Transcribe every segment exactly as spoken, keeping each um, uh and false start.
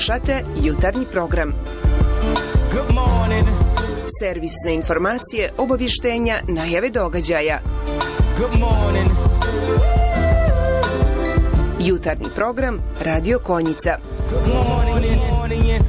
Slušate jutarnji program. Good morning. Servisne informacije, obavještenja, najave događaja. Good morning. Jutarnji program Radio Konjica. Good morning. Good morning.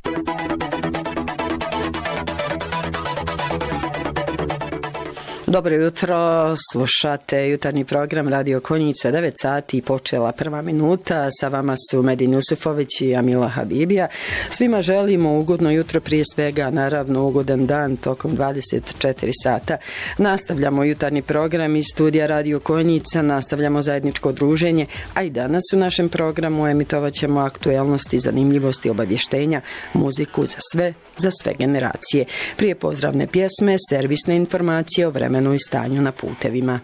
Dobro jutro, slušate jutarnji program Radio Konjica, devet sati i počela prva minuta. Sa vama su Medin Jusufović i Amila Habibija. Svima želimo ugodno jutro, prije svega naravno ugodan dan tokom dvadeset četiri sata. Nastavljamo jutarnji program iz studija Radio Konjica, nastavljamo zajedničko druženje, a i danas u našem programu emitovat ćemo aktuelnosti, zanimljivosti, obavještenja, muziku za sve, za sve generacije. Prije pozdravne pjesme, servisne informacije o vremenu i stanju na putevima.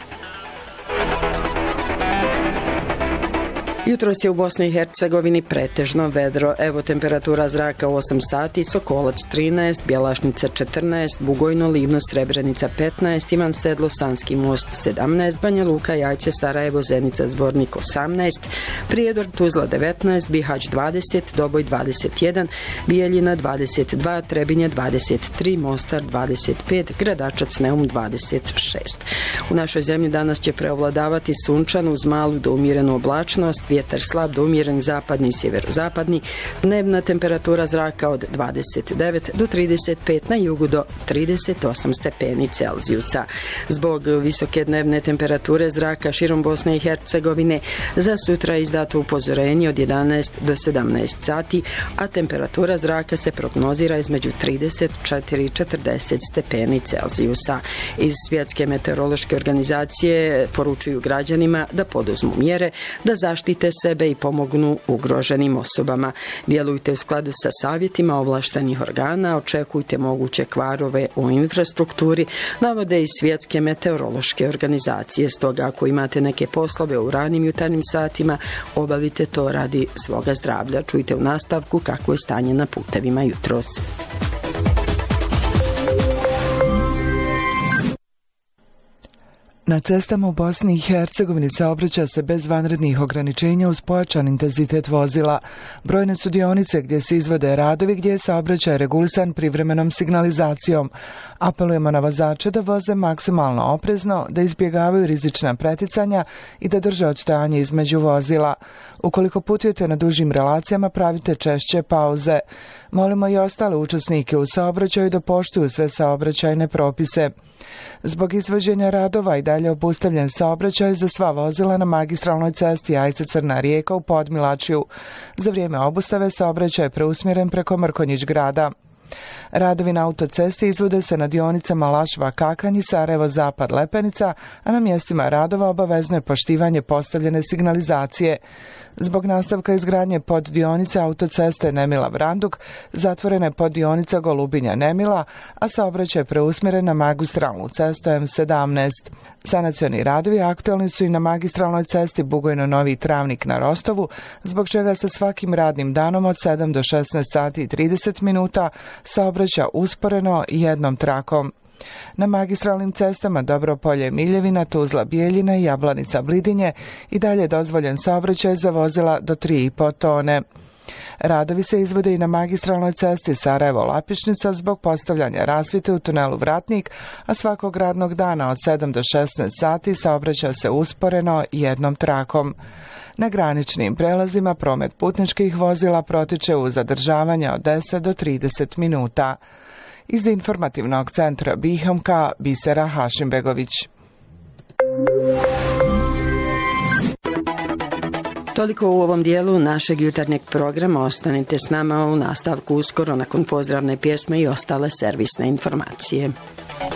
Jutros je u Bosni i Hercegovini pretežno vedro. Evo temperatura zraka u osam sati, Sokolac trinaest, Bjelašnica četrnaest, Bugojno, Livno, Srebrenica petnaest, Ivan Sedlo, Sanski most sedamnaest, Banja Luka, Jajce, Sarajevo, Zenica, Zvornik osamnaest, Prijedor, Tuzla devetnaest, Bihać dvadeset, Doboj dvadeset jedan, Bijeljina dvadeset dva, Trebinje dvadeset tri, Mostar dvadeset pet, Gradačac, Neum dvadeset šest. U našoj zemlji danas će preovladavati sunčan uz malu do umjerenu oblačnost, vjetar slab do umjeren zapadni i sjeverozapadni, dnevna temperatura zraka od dvadeset devet do trideset pet, na jugu do trideset osam stepeni Celzijusa. Zbog visoke dnevne temperature zraka širom Bosne i Hercegovine za sutra je izdato upozorenje od jedanaest do sedamnaest sati, a temperatura zraka se prognozira između trideset četiri i četrdeset stepeni Celzijusa. Iz Svjetske meteorološke organizacije poručuju građanima da poduzmu mjere da zaštite sebe i pomognu ugroženim osobama. Djelujte u skladu sa savjetima ovlaštenih organa, očekujte moguće kvarove u infrastrukturi, navode iz Svjetske meteorološke organizacije. Stoga ako imate neke poslove u ranim jutarnjim satima, obavite to radi svoga zdravlja. Čujte u nastavku kako je stanje na putevima jutros. Na cestama u Bosni i Hercegovini saobraća se bez vanrednih ograničenja uz pojačan intenzitet vozila. Brojne su dionice gdje se izvode radovi, gdje je saobraćaj regulisan privremenom signalizacijom. Apelujemo na vozače da voze maksimalno oprezno, da izbjegavaju rizična preticanja i da drže odstojanje između vozila. Ukoliko putujete na dužim relacijama, pravite češće pauze. Molimo i ostale učesnike u saobraćaju da poštuju sve saobraćajne propise. Zbog izvođenja radova i dalje obustavljen saobraćaj za sva vozila na magistralnoj cesti Jajce-Crna Rijeka u Podmilačju. Za vrijeme obustave saobraćaj je preusmjeren preko Mrkonjić grada. Radovi na autocesti izvode se na dionicama Lašva-Kakanj i Sarajevo-Zapad-Lepenica, a na mjestima radova obavezno je poštivanje postavljene signalizacije. Zbog nastavka izgradnje poddionice autoceste Nemila-Vranduk zatvorena je poddionica Golubinja-Nemila, a saobraćaj je preusmjeren na magistralnu cestu em sedamnaest. Sanacioni radovi aktualni su i na magistralnoj cesti Bugojno-Novi Travnik na Rostovu, zbog čega se svakim radnim danom od sedam do šesnaest sati i trideset minuta saobraća usporeno jednom trakom. Na magistralnim cestama Dobropolje, Miljevina, Tuzla, Bijeljina i Jablanica, Blidinje i dalje je dozvoljen saobraćaj za vozila do tri i po tone. Radovi se izvode i na magistralnoj cesti Sarajevo-Lapišnica zbog postavljanja rasvjete u tunelu Vratnik, a svakog radnog dana od sedam do šesnaest sati saobraća se usporeno jednom trakom. Na graničnim prelazima promet putničkih vozila protiče uz zadržavanja od deset do trideset minuta. Iz informativnog centra Bihamka, Bisera Hašimbegović. Toliko u ovom dijelu našeg jutarnjeg programa. Ostanite s nama u nastavku uskoro nakon pozdravne pjesme i ostale servisne informacije.